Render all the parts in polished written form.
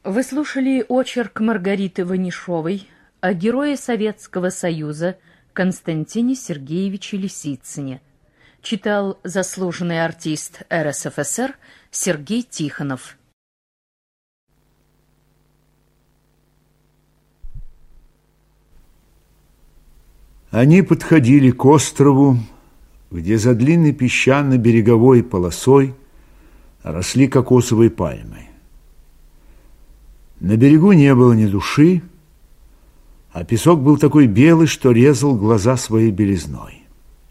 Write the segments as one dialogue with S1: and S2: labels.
S1: Вы слушали очерк Маргариты Ванишовой о герое Советского Союза Константине Сергеевиче Лисицыне. Читал заслуженный артист РСФСР Сергей Тихонов.
S2: Они подходили к острову, где за длинной песчано-береговой полосой росли кокосовые пальмы. На берегу не было ни души, а песок был такой белый, что резал глаза своей белизной.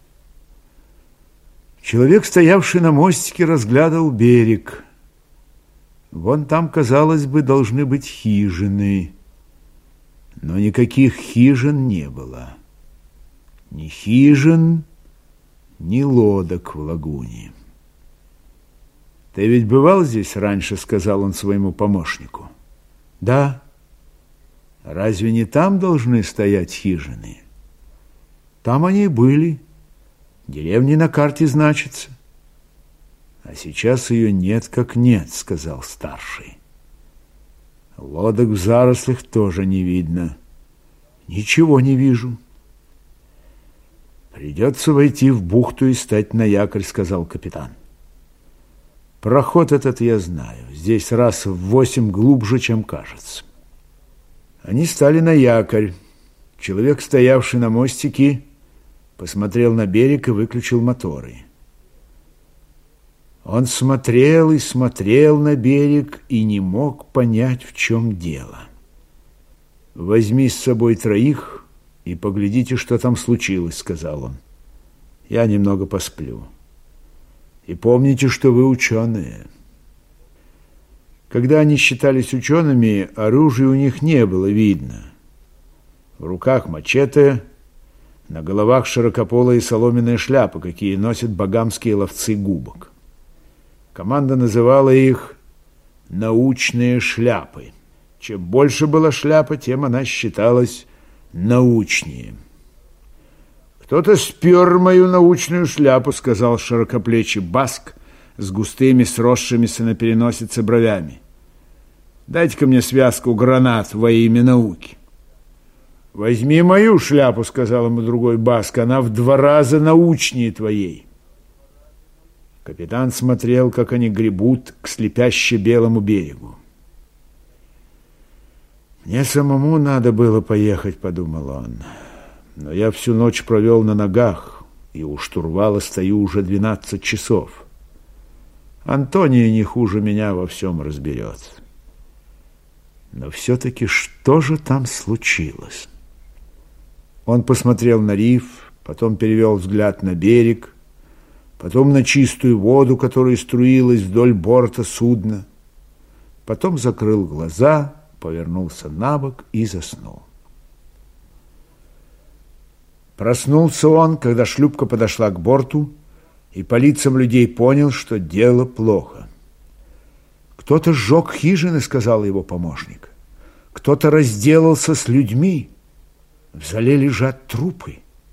S2: Человек, стоявший на мостике, разглядывал берег. Вон там, казалось бы, должны быть хижины, но никаких хижин не было. Ни хижин, ни лодок в лагуне. «Ты ведь бывал здесь раньше?» — сказал он своему помощнику. «Да». «Разве не там должны стоять хижины?» «Там они и были. Деревни на карте значится». «А сейчас ее нет как нет», — сказал старший. «Лодок в зарослях тоже не видно». «Ничего не вижу». «Придется войти в бухту и стать на якорь», — сказал капитан. «Проход этот я знаю. Здесь раз в 8 глубже, чем кажется». Они стали на якорь. Человек, стоявший на мостике, посмотрел на берег и выключил моторы. Он смотрел и смотрел на берег и не мог понять, в чем дело. «Возьми с собой 3 и поглядите, что там случилось», — сказал он. «Я немного посплю. И помните, что вы ученые». Когда они считались учеными, оружия у них не было видно. В руках мачете, на головах широкополые соломенные шляпы, какие носят багамские ловцы губок. Команда называла их «научные шляпы». Чем больше была шляпа, тем она считалась научнее. «Кто-то спер мою научную шляпу», — сказал широкоплечий баск с густыми, сросшимися на переносице бровями. «Дайте-ка мне связку гранат во имя науки». «Возьми мою шляпу», — сказал ему другой баск, — «она в 2 раза научнее твоей». Капитан смотрел, как они гребут к слепяще белому берегу. «Мне самому надо было поехать», — подумал он, — «но я всю ночь провел на ногах, и у штурвала стою уже 12 часов. Антония не хуже меня во всем разберет». Но все-таки что же там случилось? Он посмотрел на риф, потом перевел взгляд на берег, потом на чистую воду, которая струилась вдоль борта судна, потом закрыл глаза, повернулся на бок и заснул. Проснулся он, когда шлюпка подошла к борту, и по лицам людей понял, что дело плохо. «Кто-то сжег хижины», — сказал его помощник. «Кто-то разделался с людьми. В зале лежат трупы».